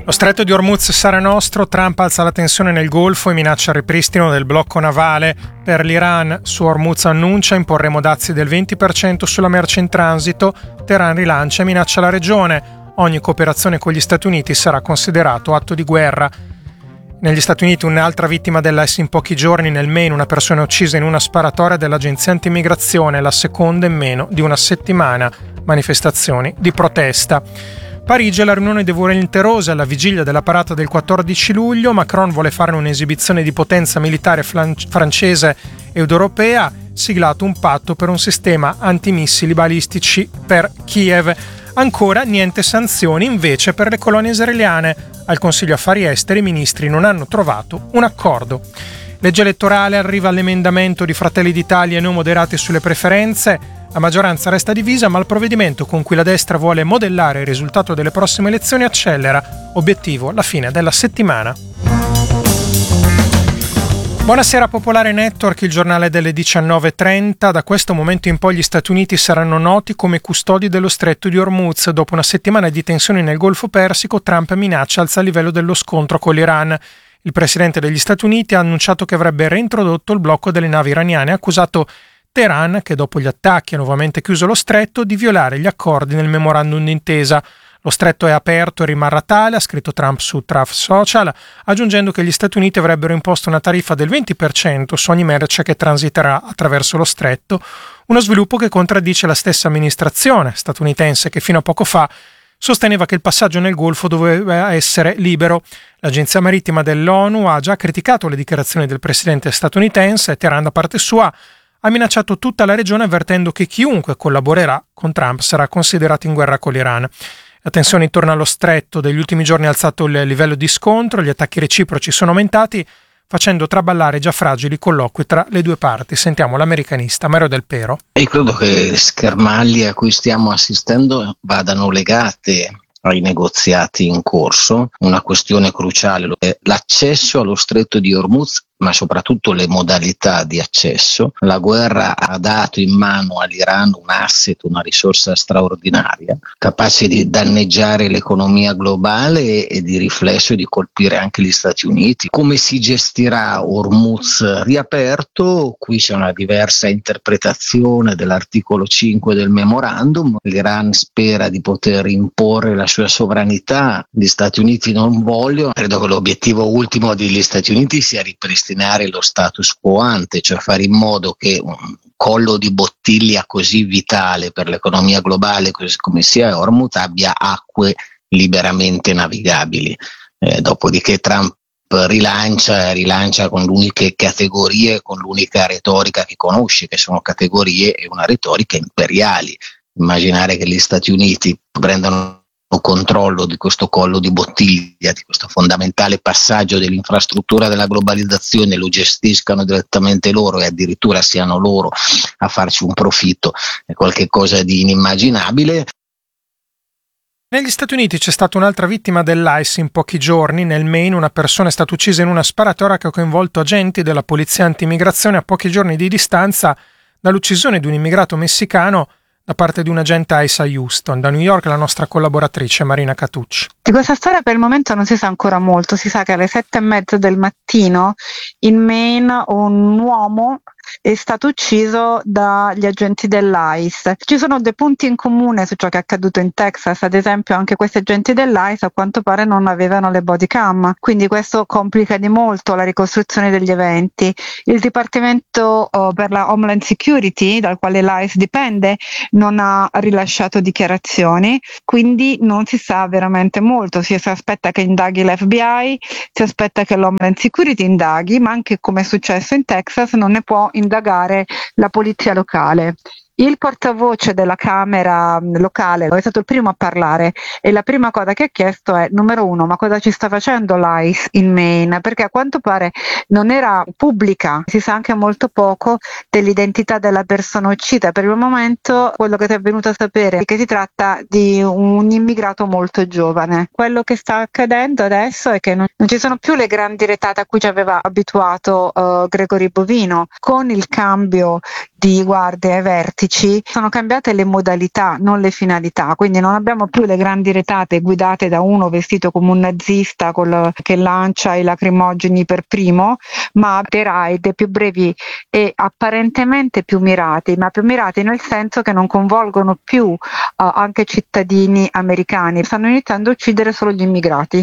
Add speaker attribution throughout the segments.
Speaker 1: Lo stretto di Hormuz sarà nostro, Trump alza la tensione nel Golfo e minaccia il ripristino del blocco navale. Per l'Iran, su Hormuz annuncia imporremo dazi del 20% sulla merce in transito, Teheran rilancia e minaccia la regione. Ogni cooperazione con gli Stati Uniti sarà considerato atto di guerra. Negli Stati Uniti un'altra vittima dell'IS in pochi giorni, nel Maine una persona uccisa in una sparatoria dell'agenzia antimmigrazione, la seconda in meno di una settimana. Manifestazioni di protesta. Parigi è la riunione dei volenterosi alla vigilia della parata del 14 luglio. Macron vuole fare un'esibizione di potenza militare francese ed europea, siglato un patto per un sistema antimissili balistici per Kiev. Ancora niente sanzioni invece per le colonie israeliane. Al Consiglio Affari Esteri i ministri non hanno trovato un accordo. Legge elettorale, arriva l'emendamento di Fratelli d'Italia e Noi Moderati sulle preferenze. La maggioranza resta divisa, ma il provvedimento con cui la destra vuole modellare il risultato delle prossime elezioni accelera. Obiettivo: la fine della settimana. Buonasera Popolare Network, il giornale delle 19:30. Da questo momento in poi gli Stati Uniti saranno noti come custodi dello stretto di Hormuz. Dopo una settimana di tensioni nel Golfo Persico, Trump minaccia alza il livello dello scontro con l'Iran. Il presidente degli Stati Uniti ha annunciato che avrebbe reintrodotto il blocco delle navi iraniane e ha accusato Teheran, che dopo gli attacchi ha nuovamente chiuso lo stretto, di violare gli accordi nel memorandum d'intesa. Lo stretto è aperto e rimarrà tale, ha scritto Trump su Truth Social, aggiungendo che gli Stati Uniti avrebbero imposto una tariffa del 20% su ogni merce che transiterà attraverso lo stretto, uno sviluppo che contraddice la stessa amministrazione statunitense che fino a poco fa sosteneva che il passaggio nel Golfo doveva essere libero. L'agenzia marittima dell'ONU ha già criticato le dichiarazioni del presidente statunitense e Teheran, da parte sua, ha minacciato tutta la regione avvertendo che chiunque collaborerà con Trump sarà considerato in guerra con l'Iran. La tensione intorno allo stretto degli ultimi giorni ha alzato il livello di scontro, gli attacchi reciproci sono aumentati, facendo traballare già fragili colloqui tra le due parti. Sentiamo l'americanista Mario Del Pero.
Speaker 2: E credo che le schermaglie a cui stiamo assistendo vadano legate ai negoziati in corso. Una questione cruciale è l'accesso allo stretto di Hormuz, ma soprattutto le modalità di accesso. La guerra ha dato in mano all'Iran un asset, una risorsa straordinaria, capace di danneggiare l'economia globale e di riflesso di colpire anche gli Stati Uniti. Come si gestirà Hormuz riaperto? Qui c'è una diversa interpretazione dell'articolo 5 del memorandum. L'Iran spera di poter imporre la sua sovranità, gli Stati Uniti non vogliono. Credo che l'obiettivo ultimo degli Stati Uniti sia ripristinare lo status quo ante, cioè fare in modo che un collo di bottiglia così vitale per l'economia globale come sia Hormuz abbia acque liberamente navigabili. Dopodiché Trump rilancia con l'uniche categorie, con l'unica retorica che conosce, che sono categorie e una retorica imperiali. Immaginare che gli Stati Uniti prendano controllo di questo collo di bottiglia, di questo fondamentale passaggio dell'infrastruttura della globalizzazione, lo gestiscano direttamente loro e addirittura siano loro a farci un profitto, è qualcosa di inimmaginabile.
Speaker 1: Negli Stati Uniti c'è stata un'altra vittima dell'IS in pochi giorni. Nel Maine una persona è stata uccisa in una sparatoria che ha coinvolto agenti della polizia antimmigrazione a pochi giorni di distanza dall'uccisione di un immigrato messicano da parte di un agente ICE a Houston. Da New York la nostra collaboratrice Marina Catucci.
Speaker 3: Di questa storia per il momento non si sa ancora molto. Si sa che alle 7:30 del mattino in Maine un uomo è stato ucciso dagli agenti dell'ICE. Ci sono dei punti in comune su ciò che è accaduto in Texas, ad esempio anche questi agenti dell'ICE a quanto pare non avevano le body cam, quindi questo complica di molto la ricostruzione degli eventi. Il Dipartimento per la Homeland Security, dal quale l'ICE dipende, non ha rilasciato dichiarazioni, quindi non si sa veramente molto. Si aspetta che indaghi l'FBI, si aspetta che l'Homeland Security indaghi, ma anche come è successo in Texas non ne può indagare la polizia locale. Il portavoce della Camera locale è stato il primo a parlare e la prima cosa che ha chiesto è, numero uno, ma cosa ci sta facendo l'ICE in Maine? Perché a quanto pare non era pubblica, si sa anche molto poco dell'identità della persona uccisa. Per il momento quello che si è venuto a sapere è che si tratta di un immigrato molto giovane. Quello che sta accadendo adesso è che non ci sono più le grandi retate a cui ci aveva abituato Gregory Bovino. Con il cambio di guardie ai vertici, sono cambiate le modalità, non le finalità, quindi non abbiamo più le grandi retate guidate da uno vestito come un nazista che lancia i lacrimogeni per primo, ma dei raid più brevi e apparentemente più mirati, ma più mirati nel senso che non coinvolgono più anche cittadini americani, stanno iniziando a uccidere solo gli immigrati.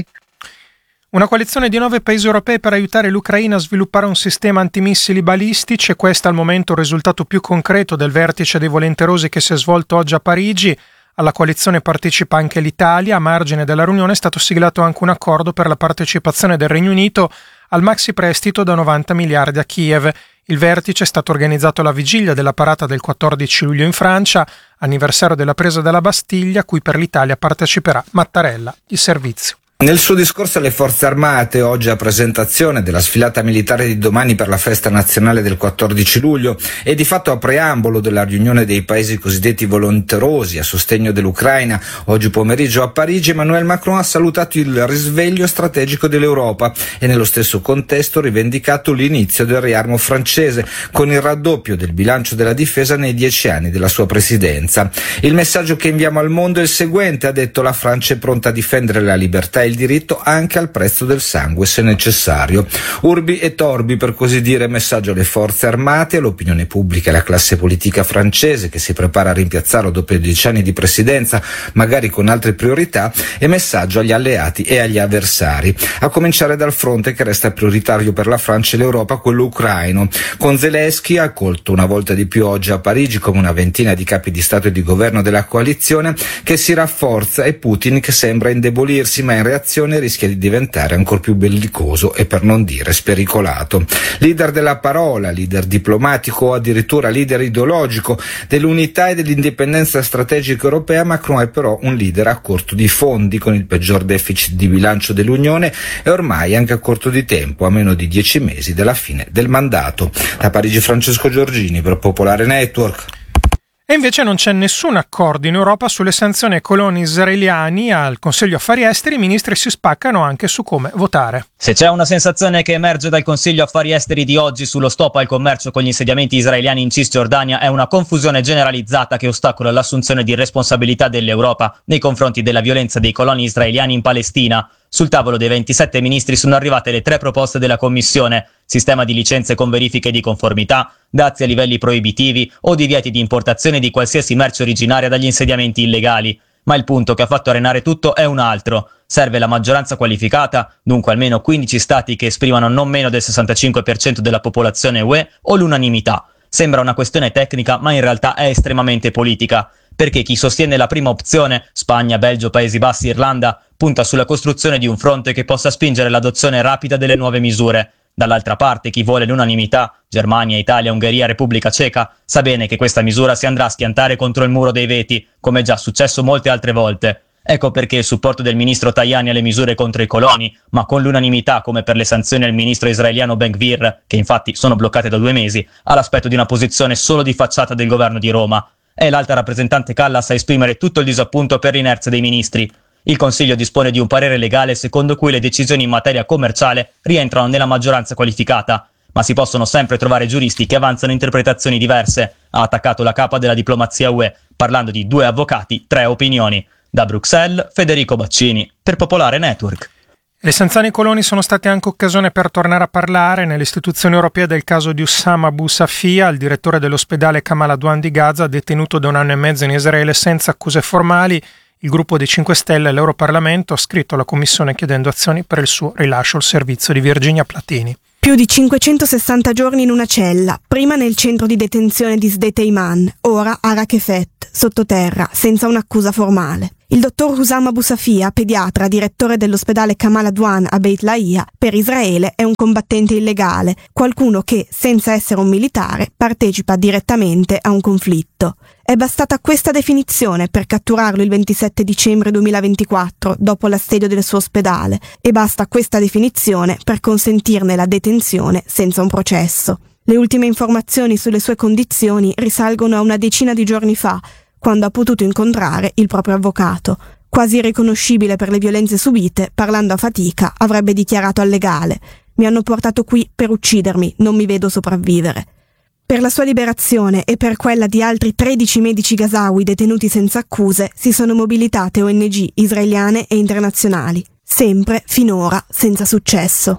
Speaker 1: Una coalizione di 9 paesi europei per aiutare l'Ucraina a sviluppare un sistema antimissili balistici, e questo è al momento il risultato più concreto del vertice dei volenterosi che si è svolto oggi a Parigi. Alla coalizione partecipa anche l'Italia. A margine della riunione è stato siglato anche un accordo per la partecipazione del Regno Unito al maxi prestito da 90 miliardi a Kiev. Il vertice è stato organizzato alla vigilia della parata del 14 luglio in Francia, anniversario della presa della Bastiglia, a cui per l'Italia parteciperà Mattarella, il servizio.
Speaker 4: Nel suo discorso alle Forze Armate, oggi a presentazione della sfilata militare di domani per la festa nazionale del 14 luglio e di fatto a preambolo della riunione dei paesi cosiddetti volenterosi a sostegno dell'Ucraina, oggi pomeriggio a Parigi, Emmanuel Macron ha salutato il risveglio strategico dell'Europa e nello stesso contesto rivendicato l'inizio del riarmo francese, con il raddoppio del bilancio della difesa nei 10 anni della sua presidenza. Il messaggio che inviamo al mondo è il seguente, ha detto: la Francia è pronta a difendere la libertà e il diritto anche al prezzo del sangue se necessario. Urbi e torbi, per così dire, messaggio alle forze armate, all'opinione pubblica e alla classe politica francese che si prepara a rimpiazzarlo dopo 10 anni di presidenza, magari con altre priorità, e messaggio agli alleati e agli avversari, a cominciare dal fronte che resta prioritario per la Francia e l'Europa, quello ucraino. Con Zelensky, accolto una volta di più oggi a Parigi come una ventina di capi di Stato e di governo della coalizione, che si rafforza, e Putin che sembra indebolirsi, ma in reazione rischia di diventare ancora più bellicoso e per non dire spericolato. Leader della parola, leader diplomatico o addirittura leader ideologico dell'unità e dell'indipendenza strategica europea, Macron è però un leader a corto di fondi, con il peggior deficit di bilancio dell'Unione e ormai anche a corto di tempo, a meno di 10 mesi dalla fine del mandato. Da Parigi Francesco Giorgini per Popolare Network.
Speaker 1: E invece non c'è nessun accordo in Europa sulle sanzioni ai coloni israeliani. Al Consiglio Affari Esteri i ministri si spaccano anche su come votare.
Speaker 5: Se c'è una sensazione che emerge dal Consiglio Affari Esteri di oggi sullo stop al commercio con gli insediamenti israeliani in Cisgiordania, è una confusione generalizzata che ostacola l'assunzione di responsabilità dell'Europa nei confronti della violenza dei coloni israeliani in Palestina. Sul tavolo dei 27 ministri sono arrivate le 3 proposte della Commissione: sistema di licenze con verifiche di conformità, dazi a livelli proibitivi o divieti di importazione di qualsiasi merce originaria dagli insediamenti illegali. Ma il punto che ha fatto arenare tutto è un altro. Serve la maggioranza qualificata, dunque almeno 15 stati che esprimano non meno del 65% della popolazione UE, o l'unanimità. Sembra una questione tecnica, ma in realtà è estremamente politica, perché chi sostiene la prima opzione, Spagna, Belgio, Paesi Bassi, Irlanda, punta sulla costruzione di un fronte che possa spingere l'adozione rapida delle nuove misure. Dall'altra parte, chi vuole l'unanimità, Germania, Italia, Ungheria, Repubblica Ceca, sa bene che questa misura si andrà a schiantare contro il muro dei veti, come è già successo molte altre volte. Ecco perché il supporto del ministro Tajani alle misure contro i coloni, ma con l'unanimità come per le sanzioni al ministro israeliano Ben-Gvir, che infatti sono bloccate da 2 mesi, ha l'aspetto di una posizione solo di facciata del governo di Roma. È l'alta rappresentante Kallas a esprimere tutto il disappunto per l'inerzia dei ministri. Il Consiglio dispone di un parere legale secondo cui le decisioni in materia commerciale rientrano nella maggioranza qualificata, ma si possono sempre trovare giuristi che avanzano interpretazioni diverse, ha attaccato la capa della diplomazia UE, parlando di 2 avvocati, 3 opinioni. Da Bruxelles, Federico Baccini, per Popolare Network.
Speaker 1: Le sanzioni ai coloni sono state anche occasione per tornare a parlare nelle istituzioni europee del caso di Hussam Abu Safia, il direttore dell'ospedale Kamal Adwan di Gaza, detenuto da 1 anno e mezzo in Israele senza accuse formali. Il gruppo dei 5 Stelle all'Europarlamento ha scritto alla Commissione chiedendo azioni per il suo rilascio al servizio di Virginia Platini.
Speaker 6: Più di 560 giorni in una cella, prima nel centro di detenzione di Sde Teiman, ora a Rakefet, sottoterra, senza un'accusa formale. Il dottor Hussam Abu Safia, pediatra, direttore dell'ospedale Kamal Adwan a Beit Lahia, per Israele è un combattente illegale, qualcuno che, senza essere un militare, partecipa direttamente a un conflitto. È bastata questa definizione per catturarlo il 27 dicembre 2024, dopo l'assedio del suo ospedale, e basta questa definizione per consentirne la detenzione senza un processo. Le ultime informazioni sulle sue condizioni risalgono a una decina di giorni fa, quando ha potuto incontrare il proprio avvocato. Quasi irriconoscibile per le violenze subite, parlando a fatica, avrebbe dichiarato al legale: «Mi hanno portato qui per uccidermi, non mi vedo sopravvivere». Per la sua liberazione e per quella di altri 13 medici gazawi detenuti senza accuse si sono mobilitate ONG israeliane e internazionali, sempre finora senza successo.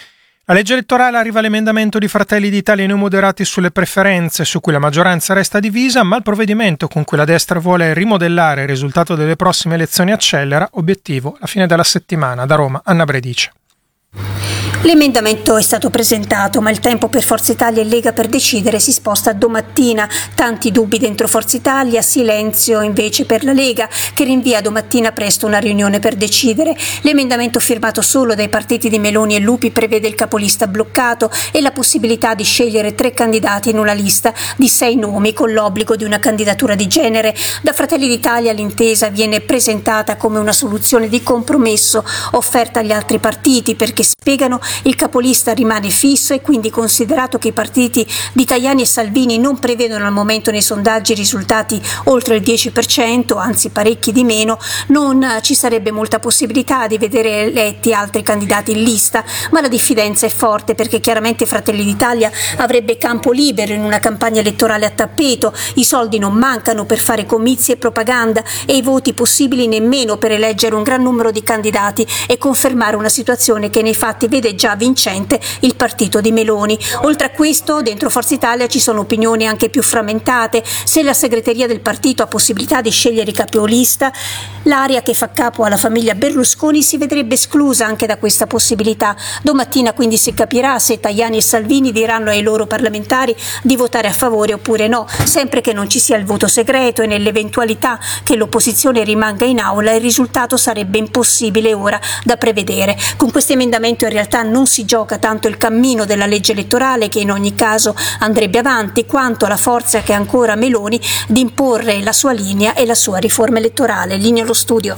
Speaker 1: La legge elettorale arriva l'emendamento di Fratelli d'Italia e Noi Moderati sulle preferenze, su cui la maggioranza resta divisa, ma il provvedimento con cui la destra vuole rimodellare il risultato delle prossime elezioni accelera, obiettivo la fine della settimana. Da Roma, Anna Bredice.
Speaker 7: L'emendamento è stato presentato, ma il tempo per Forza Italia e Lega per decidere si sposta a domattina. Tanti dubbi dentro Forza Italia, silenzio invece per la Lega, che rinvia domattina presto una riunione per decidere. L'emendamento firmato solo dai partiti di Meloni e Lupi prevede il capolista bloccato e la possibilità di scegliere 3 candidati in una lista di 6 nomi, con l'obbligo di una candidatura di genere. Da Fratelli d'Italia l'intesa viene presentata come una soluzione di compromesso offerta agli altri partiti, perché spiegano il capolista rimane fisso e quindi, considerato che i partiti di Tajani e Salvini non prevedono al momento nei sondaggi risultati oltre il 10%, anzi parecchi di meno, non ci sarebbe molta possibilità di vedere eletti altri candidati in lista, ma la diffidenza è forte perché chiaramente Fratelli d'Italia avrebbe campo libero in una campagna elettorale a tappeto, i soldi non mancano per fare comizi e propaganda e i voti possibili nemmeno per eleggere un gran numero di candidati e confermare una situazione che nei fatti vede già vincente il partito di Meloni. Oltre a questo, dentro Forza Italia ci sono opinioni anche più frammentate. Se la segreteria del partito ha possibilità di scegliere i capolista, l'area che fa capo alla famiglia Berlusconi si vedrebbe esclusa anche da questa possibilità. Domattina quindi si capirà se Tajani e Salvini diranno ai loro parlamentari di votare a favore oppure no, sempre che non ci sia il voto segreto, e nell'eventualità che l'opposizione rimanga in aula il risultato sarebbe impossibile ora da prevedere. Con questo emendamento in realtà non si gioca tanto il cammino della legge elettorale, che in ogni caso andrebbe avanti, quanto la forza che ha ancora Meloni di imporre la sua linea e la sua riforma elettorale. Linea allo studio.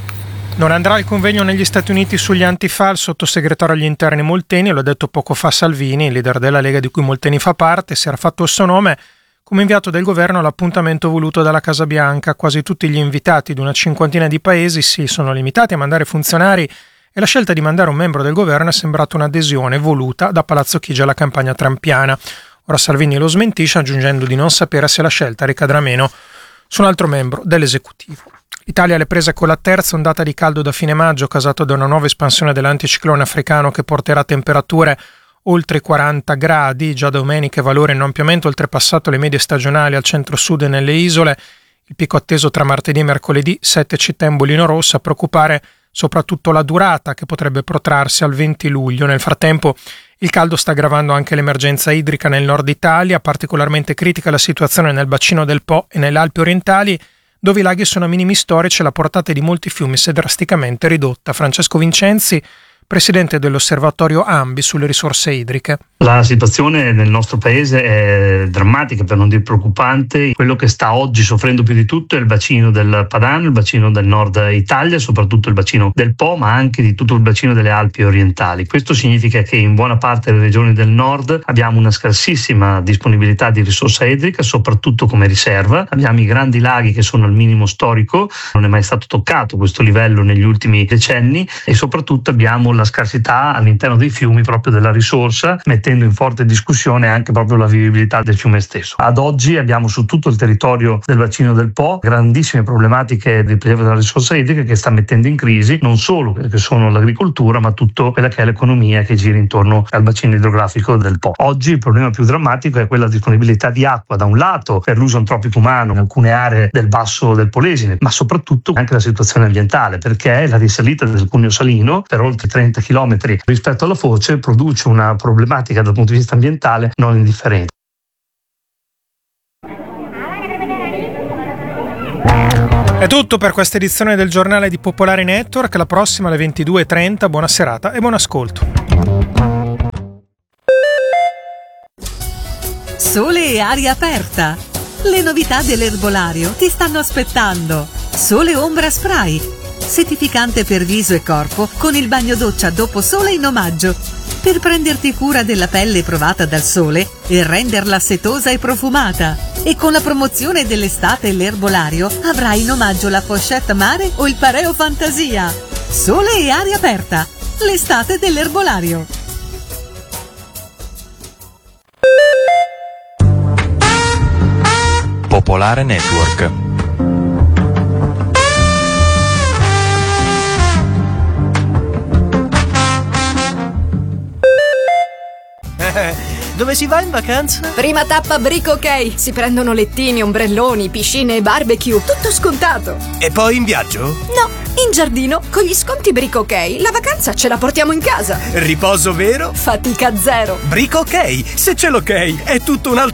Speaker 1: Non andrà al convegno negli Stati Uniti sugli antifa il sottosegretario agli interni Molteni, lo ha detto poco fa Salvini, il leader della Lega di cui Molteni fa parte, si era fatto il suo nome come inviato del governo all'appuntamento voluto dalla Casa Bianca. Quasi tutti gli invitati di una cinquantina di paesi si sono limitati a mandare funzionari e la scelta di mandare un membro del governo è sembrata un'adesione voluta da Palazzo Chigi alla campagna trampiana. Ora Salvini lo smentisce, aggiungendo di non sapere se la scelta ricadrà meno su un altro membro dell'esecutivo. L'Italia alle prese con la terza ondata di caldo da fine maggio, causato da una nuova espansione dell'anticiclone africano che porterà temperature oltre i 40 gradi. Già domenica valore hanno ampiamente oltrepassato le medie stagionali al centro-sud e nelle isole. Il picco atteso tra martedì e mercoledì, 7 città in bollino rosso, a preoccupare soprattutto la durata, che potrebbe protrarsi al 20 luglio. Nel frattempo il caldo sta aggravando anche l'emergenza idrica nel nord Italia, particolarmente critica la situazione nel bacino del Po e nelle Alpi orientali, dove i laghi sono a minimi storici e la portata di molti fiumi si è drasticamente ridotta. Francesco Vincenzi, presidente dell'osservatorio AMBI sulle risorse idriche.
Speaker 8: La situazione nel nostro paese è drammatica, per non dire preoccupante. Quello che sta oggi soffrendo più di tutto è il bacino del Padano, il bacino del nord Italia, soprattutto il bacino del Po, ma anche di tutto il bacino delle Alpi orientali. Questo significa che in buona parte delle regioni del nord abbiamo una scarsissima disponibilità di risorsa idrica, soprattutto come riserva. Abbiamo i grandi laghi che sono al minimo storico, non è mai stato toccato questo livello negli ultimi decenni, e soprattutto abbiamo la scarsità all'interno dei fiumi proprio della risorsa, mettendo in forte discussione anche proprio la vivibilità del fiume stesso. Ad oggi abbiamo su tutto il territorio del bacino del Po grandissime problematiche di prelievo della risorsa idrica, che sta mettendo in crisi non solo quelle che sono l'agricoltura, ma tutto quella che è l'economia che gira intorno al bacino idrografico del Po. Oggi il problema più drammatico è quella disponibilità di acqua, da un lato per l'uso antropico umano in alcune aree del basso del Polesine, ma soprattutto anche la situazione ambientale, perché la risalita del cuneo salino per oltre 30 chilometri rispetto alla foce produce una problematica dal punto di vista ambientale non indifferente.
Speaker 1: È tutto per questa edizione del giornale di Popolare Network. La prossima alle 22:30. Buona serata e buon ascolto.
Speaker 9: Sole e aria aperta. Le novità dell'erbolario ti stanno aspettando. Sole Ombra Spray, settificante per viso e corpo con il bagno doccia dopo sole in omaggio, per prenderti cura della pelle provata dal sole e renderla setosa e profumata. E con la promozione dell'estate l'erbolario avrai in omaggio la pochette mare o il pareo fantasia. Sole e aria aperta, l'estate dell'erbolario.
Speaker 10: Popolare Network.
Speaker 11: Dove si va in vacanza?
Speaker 12: Prima tappa Brico OK. Si prendono lettini, ombrelloni, piscine e barbecue. Tutto scontato.
Speaker 11: E poi in viaggio?
Speaker 12: No, in giardino. Con gli sconti Brico OK la vacanza ce la portiamo in casa.
Speaker 11: Riposo vero?
Speaker 12: Fatica zero.
Speaker 11: Brico OK. Se c'è l'ok è tutto un altro